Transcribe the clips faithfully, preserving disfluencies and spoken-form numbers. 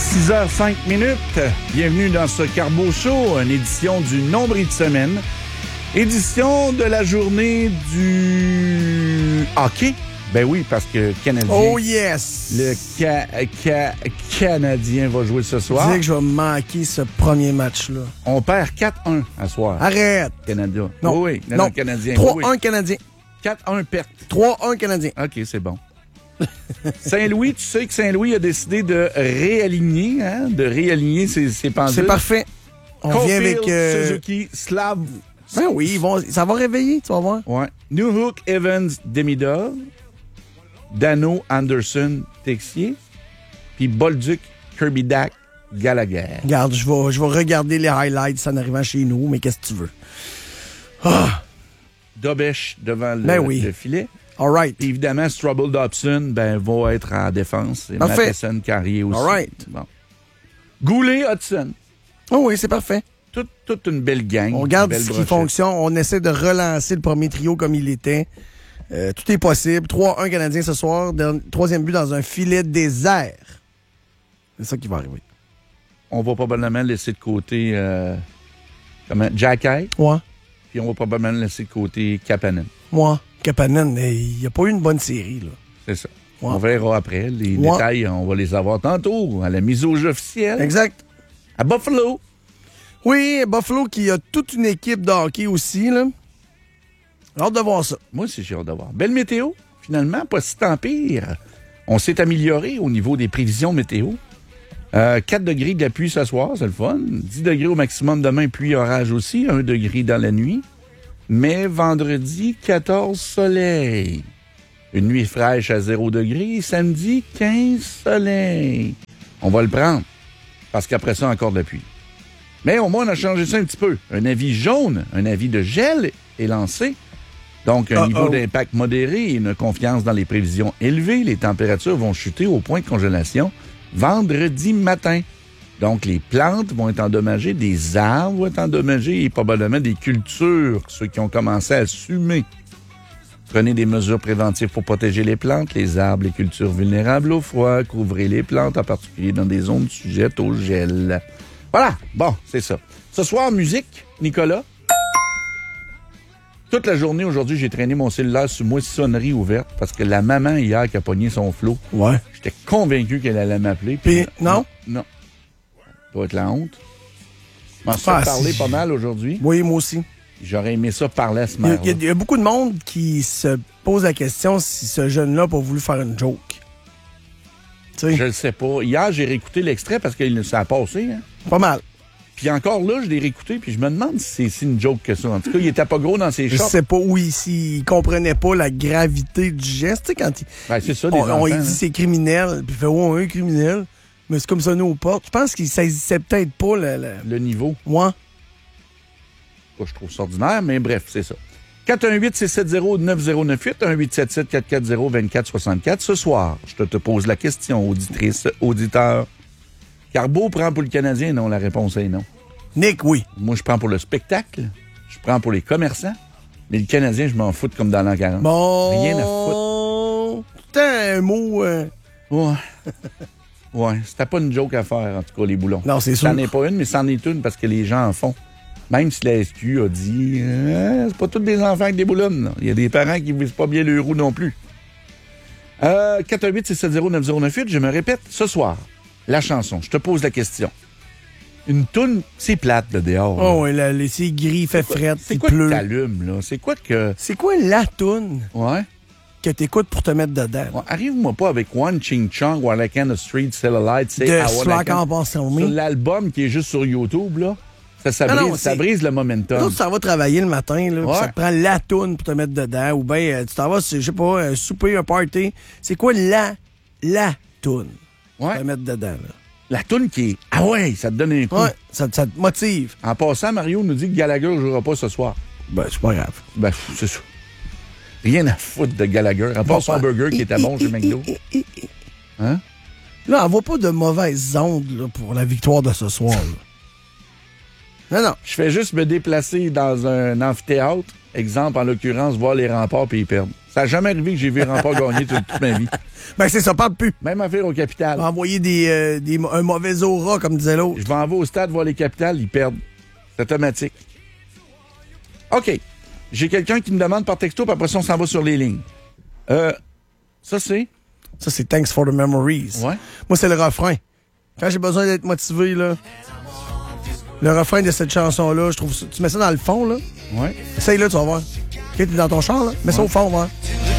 six heures cinq minutes. Bienvenue dans ce Carbo Show, une édition du nombril de semaine. Édition de la journée du hockey. Ben oui, parce que Canadien... Oh yes! Le ca- ca- Canadien va jouer ce soir. Tu sais que je vais manquer ce premier match-là. On perd quatre un à soir. Arrête! Canada. Non. Oui, oui. Non, non. non, Canadien. trois un oui, oui. Canadien. quatre un perte. trois un Canadien. OK, c'est bon. Saint-Louis, tu sais que Saint-Louis a décidé de réaligner, hein, de réaligner ses, ses pendules. C'est parfait. On Caulfield, vient avec... Euh... Suzuki, Slav... Ben oui, ils vont... ça va réveiller, tu vas voir. Ouais. Newhook, Evans, Demidov, Dano, Anderson, Texier, puis Bolduc, Kirby Dack, Gallagher. Regarde, je vais, je vais regarder les highlights en arrivant chez nous, mais qu'est-ce que tu veux? Ah! Dobesch devant le, Ben oui. le filet. All right. Puis évidemment, Strubble Dobson ben, va être en défense. Et Parfait. Matheson, Carrier aussi. All right. Bon. Goulet, Hudson. Oh oui, c'est parfait. Toute, toute une belle gang. On regarde belle ce qui brochette. fonctionne. On essaie de relancer le premier trio comme il était. Euh, tout est possible. trois un Canadien ce soir. Dernier- Troisième but dans un filet désert. C'est ça qui va arriver. On va probablement laisser de côté euh, comment, Jack Hay, Ouais. puis on va probablement laisser de côté Kapanen. Moi, Kapanen, il n'y a pas eu une bonne série, là. C'est ça. Ouais. On verra après. Les Ouais. détails, on va les avoir tantôt à la mise au jeu officielle. Exact. À Buffalo. Oui, Buffalo qui a toute une équipe de hockey aussi, là. J'ai hâte de voir ça. Moi aussi, j'ai hâte de voir. Belle météo, finalement, pas si tant pire. On s'est amélioré au niveau des prévisions météo. Euh, quatre degrés de la pluie ce soir, c'est le fun. dix degrés au maximum demain, pluie, orage aussi. un degré dans la nuit. Mais vendredi, quatorze soleil. Une nuit fraîche à zéro degré. Samedi, quinze soleil. On va le prendre. Parce qu'après ça, encore de la pluie. Mais au moins, on a changé ça un petit peu. Un avis jaune, un avis de gel est lancé. Donc, un Uh-oh. niveau d'impact modéré et une confiance dans les prévisions élevées. Les températures vont chuter au point de congélation vendredi matin. Donc, les plantes vont être endommagées, des arbres vont être endommagés et probablement des cultures, ceux qui ont commencé à assumer. Prenez des mesures préventives pour protéger les plantes, les arbres, les cultures vulnérables au froid. Couvrez les plantes, en particulier dans des zones sujettes au gel. Voilà, bon, c'est ça. Ce soir, musique, Nicolas. Toute la journée, aujourd'hui, j'ai traîné mon cellulaire sur moissonnerie ouverte parce que la maman, hier, qui a pogné son flot, Ouais. j'étais convaincu qu'elle allait m'appeler. Puis, non? Non. Ça doit être la honte. Je m'en suis Ah, parlé si. pas mal aujourd'hui. Oui, moi aussi. J'aurais aimé ça parler à ce Il y, a, maire. il y a- il y a beaucoup de monde qui se pose la question si ce jeune-là n'a pas voulu faire une joke. Tu sais, Je le sais pas. Hier, j'ai réécouté l'extrait parce que ça a passé. Hein? pas mal. Puis encore là, je l'ai réécouté, puis je me demande si c'est si une joke que ça. En tout cas, il était pas gros dans ses Je shorts. sais pas où il, s'il comprenait pas la gravité du geste. Tu sais, quand il, Ben, c'est ça, des on, enfants. on lui dit hein. c'est criminel, puis il fait oh, un criminel, mais c'est comme ça nous aux portes. Je pense qu'il saisissait peut-être pas le. le... Le niveau. Moi, Moi, je trouve ça ordinaire, mais bref, c'est ça. quatre un huit, six sept zéro, neuf zéro neuf huit, un huit sept sept, quatre quatre zéro, deux quatre six quatre. Ce soir, je te, te pose la question, auditrice, auditeur. Carbo prend pour le Canadien? Non, la réponse est non. Nick, oui. Moi, je prends pour le spectacle. Je prends pour les commerçants. Mais le Canadien, je m'en fous comme dans l'an quarante. Bon. Rien à foutre. T'as un mot. euh, Ouais. Ouais, c'était pas une joke à faire, en tout cas, les boulons. Non, c'est sûr. C'en est pas une, mais c'en est une parce que les gens en font. Même si la S Q a dit, euh, c'est pas tous des enfants avec des boulons. là. Il y a des parents qui visent pas bien le roux non plus. Euh, quatre un huit, six sept zéro, neuf zéro neuf huit, je me répète, ce soir, la chanson, je te pose la question. Une toune, c'est plate, là, dehors. là. Oh, ouais, là, les- c'est gris, il fait fret, C'est il quoi que pleut. t'allumes, là? C'est quoi que... C'est quoi la toune Ouais? que t'écoutes pour te mettre dedans? Ouais, arrive-moi pas avec One Ching Chong, While I Can the Street, Still Alight, c'est De I Wanna Slack Can- en passant Sur au l'album qui est juste sur YouTube, là, ça, ça, Non, brise, non, ça c'est- brise le momentum. L'autre, tu t'en vas travailler le matin, là, puis Ouais. ça te prend la toune pour te mettre dedans, ou bien euh, tu t'en vas, je sais pas, un souper, un party. C'est quoi la, la toune pour Ouais. te mettre dedans, là? La toune qui est... Ah ouais, ça te donne un coup. Ouais, ça, ça te motive. En passant, Mario nous dit que Gallagher ne jouera pas ce soir. Ben, c'est pas grave. Ben, pff, c'est ça. Rien à foutre de Gallagher, à part Bon, son ben, burger qui était bon chez McDo. Hein? Là, envoie pas de mauvaises ondes là, pour la victoire de ce soir. là. Non, non. Je fais juste me déplacer dans un amphithéâtre, exemple, en l'occurrence, voir les remparts puis ils perdent. Ça n'a jamais arrivé que j'ai vu Rempart gagner toute, toute ma vie. Ben, c'est ça, parle plus. Même affaire au Capital. Envoyer des, euh, des, un mauvais aura, comme disait l'autre. Je m'en vais au stade voir les Capitals, ils perdent. C'est automatique. OK. J'ai quelqu'un qui me demande par texto, puis après ça, on s'en va sur les lignes. Euh, ça, c'est? Ça, c'est Thanks for the Memories. Ouais. Moi, c'est le refrain. Quand j'ai besoin d'être motivé, là, le refrain de cette chanson-là, je trouve ça... Tu mets ça dans le fond, là? Ouais. Essaye-le, tu vas voir. OK, t'es dans ton char, là? Mets ça ouais. au fond, voir.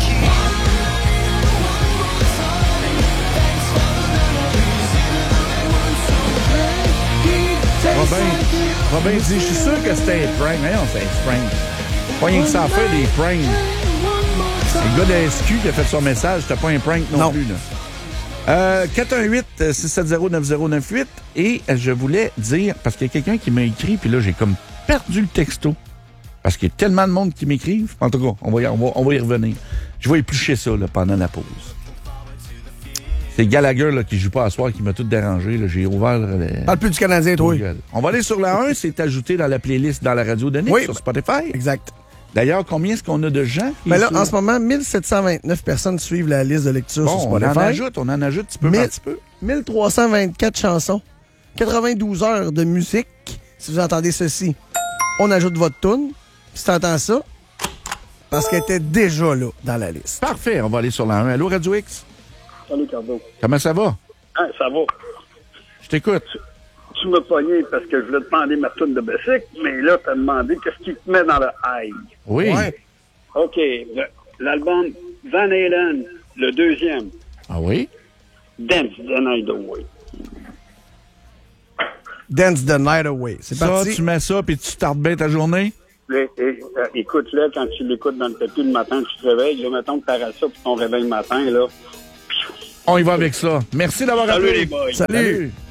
Robin, Robin dit, je suis sûr que c'était un prank. Mais non, c'est un prank. Pas rien que ça fait des pranks. Le gars de S Q qui a fait son message, c'était pas un prank non, non. plus, là. Euh, quatre un huit, six sept zéro, neuf zéro neuf huit. Et je voulais dire, parce qu'il y a quelqu'un qui m'a écrit, puis là, j'ai comme perdu le texto. Parce qu'il y a tellement de monde qui m'écrivent. En tout cas, on va y, on va, on va y revenir. Je vais éplucher ça là, pendant la pause. C'est Gallagher là, qui joue pas à soir qui m'a tout dérangé. Là. J'ai ouvert... Le... Parle plus du Canadien, toi. On va aller sur la un. C'est ajouté dans la playlist dans la radio de Nick oui, sur Spotify. Exact. D'ailleurs, combien est-ce qu'on a de gens? Ben là, sur... en ce moment, mille sept cent vingt-neuf personnes suivent la liste de lecture bon, sur Spotify. on en ajoute, on en ajoute petit peu par petit peu. mille trois cent vingt-quatre chansons. quatre-vingt-douze heures de musique. Si vous entendez ceci, on ajoute votre toune. Si tu entends ça, parce qu'elle était déjà là dans la liste. Parfait, on va aller sur la un. Allô, Radio X? Salut, Cardo. Comment ça va? Ah, ça va. Je t'écoute. Tu, tu m'as pogné parce que je voulais te demander ma toune de Bessic, mais là, tu as demandé qu'est-ce qui te met dans le high. Oui. Ouais. OK. Le, l'album Van Halen, le deuxième. Ah oui? Dance the Night Away. Dance the Night Away. C'est ça, parti. Tu mets ça puis tu startes bien ta journée? Et, et, euh, écoute-le quand tu l'écoutes dans le tapis le matin, tu te réveilles. Là, mettons que tu arrêtes ça pour ton réveil le matin, là. On y va avec ça. Merci d'avoir Salut appelé. les boys. Salut. Salut.